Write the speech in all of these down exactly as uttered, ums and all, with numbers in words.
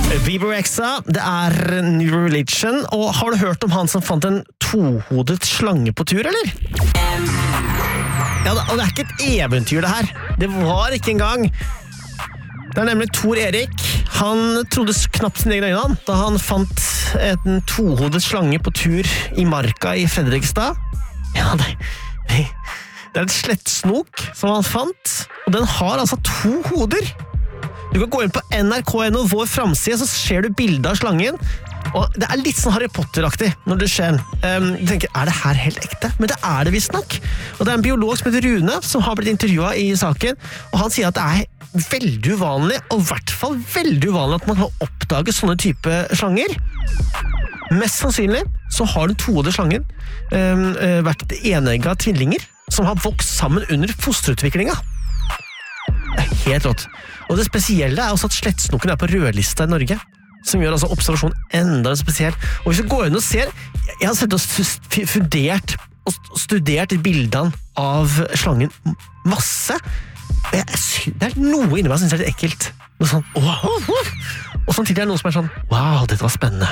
Bieber Rexha, det er New Religion, og har du hørt om han som fant en tohodet slange på tur, eller? Ja, og det er ikke et eventyr det her. Det var ikke engang. Det er nemlig Tor Erik. Han trodde knapt sin egen øyne da han fant en tohodet slange på tur i marka i Fredrikstad. Ja, det, det er et slettsnok som han fant, og den har altså to hoder. Du kan gå inn på N R K punkt N O, vår framside, så ser du bildet av slangen. Og det er litt sånn Harry Potter-aktig når det skjer. Um, du tenker, er det her helt ekte? Men det er det visst nok. Og det er en biolog som heter Rune, som har blitt intervjuet i saken, og han sier at det er veldig uvanlig, og i hvert fall veldig uvanlig at man kan oppdage sånne type slanger. Mest sannsynlig så har den tohodet slangen um, uh, vært enegga tvillinger som har vokst sammen under fosterutviklinga. Det er helt rått. Og det spesielle er også at slettsnoken er på rødlista i Norge, som gjør altså observasjonen enda spesiell. Og hvis du går inn og ser, jeg har sett og fundert og studert bildene av slangen masse. Jeg, det er noe inni meg som synes er litt ekkelt. Noe sånn, åh, åh, åh. Og samtidig er det noe som er sånn, wow, dette var spennende.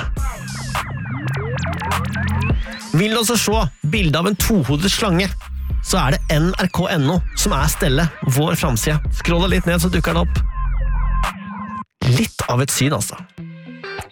Vil du også se bildet av en tohodet slange, så er det N R K punkt N O som er stellet, vår framside. Skroll litt ned så dukker den opp. Litt av et syn, altså.